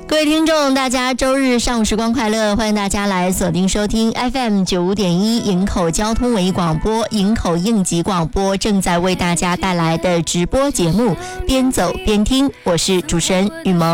各位听众，大家周日上午时光快乐，欢迎大家来锁定收听 FM 95.1营口交通文艺广播，营口应急广播正在为大家带来的直播节目边走边听，我是主持人雨萌。